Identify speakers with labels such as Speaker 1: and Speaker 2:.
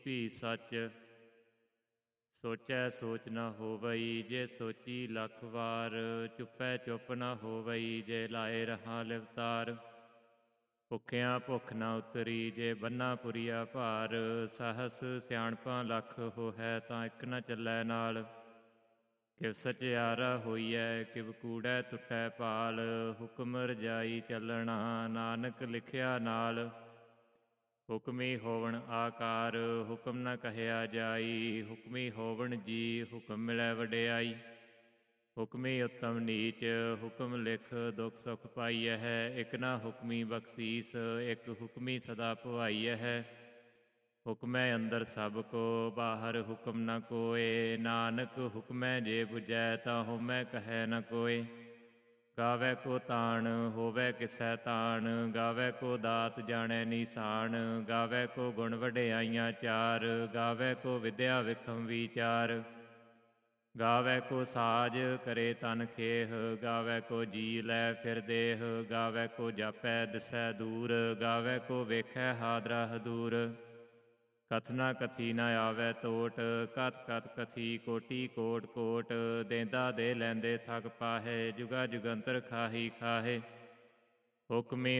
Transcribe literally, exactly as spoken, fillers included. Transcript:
Speaker 1: भी सच। सोचै सोच न होवई, जे सोची लख वार। चुपै चुप न होवई, जे लाए रहा लिवतार। ਭੁੱਖਿਆਂ ਭੁੱਖ ਨਾ ਉਤਰੀ, ਜੇ ਬੰਨਾ ਪੁਰੀਆ ਭਾਰ। ਸਹਸ ਸਿਆਣਪਾਂ ਲੱਖ ਹੋਹੈ, ਤਾਂ ਇੱਕ ਨ ਚੱਲੈ ਨਾਲ। ਕਿਵ ਸਚਿਆਰਾ ਹੋਈਐ, ਕਿਵ ਕੂੜੈ ਟੁੱਟੈ ਭਾਲ। ਹੁਕਮ ਰਜਾਈ ਚੱਲਣਾ, ਨਾਨਕ ਲਿਖਿਆ ਨਾਲ। ਹੁਕਮੀ ਹੋਵਣ ਆਕਾਰ, ਹੁਕਮ ਨ ਕਹਿਆ ਜਾਈ। ਹੁਕਮੀ ਹੋਵਣ ਜੀ, ਹੁਕਮ ਮਿਲੈ ਵਡਿਆਈ। ਹੁਕਮੀ ਉੱਤਮ ਨੀਚ, ਹੁਕਮ ਲਿਖ ਦੁਖ ਸੁਖ ਪਾਈਐ। ਇਕ ਨਾ ਹੁਕਮੀ ਬਖਸ਼ੀਸ, ਇਕ ਹੁਕਮੀ ਸਦਾ ਭਵਾਈਐ। ਹੁਕਮੈ ਅੰਦਰ ਸਭ ਕੋ, ਬਾਹਰ ਹੁਕਮ ਨ ਕੋਇ। ਨਾਨਕ ਹੁਕਮੈ ਜੇ ਬੁਝੈ, ਤਾਂ ਹਉਮੈ ਕਹੈ ਨ ਕੋਇ। ਗਾਵੈ ਕੋ ਤਾਣ, ਹੋਵੈ ਕਿਸੈ ਤਾਣ। ਗਾਵੈ ਕੋ ਦਾਤ, ਜਾਣੈ ਨੀਸਾਨ। ਗਾਵੈ ਕੋ ਗੁਣ ਵਡਿਆਈਆਂ ਚਾਰ। ਗਾਵੈ ਕੋ ਵਿਦਿਆ ਵਿਖਮ ਵੀਚਾਰ। ਗਾਵੈ ਕੋ ਸਾਜ, ਕਰੇ ਤਨ ਖੇਹ। ਗਾਵੈ ਕੋ ਜੀ ਲੈ ਫਿਰ ਦੇਹ। ਗਾਵੈ ਕੋ ਜਾਪੈ ਦਿਸੈ ਦੂਰ। ਗਾਵੈ ਕੋ ਵੇਖੈ ਹਾਦਰਾ ਹਦੂਰ। ਕਥਨਾ ਕਥੀ ਨ ਆਵੈ ਟੋਟ, ਕਥ ਕਥ ਕਥੀ ਕੋਟੀ ਕੋਟ ਕੋਟ। ਦੇਂਦਾ ਦੇ ਲੈਂਦੇ ਥਕ ਪਾਹੇ, ਜੁਗਾ ਜੁਗੰਤਰ ਖਾਹੀ ਖਾਹੇ। ਹੁਕਮੀ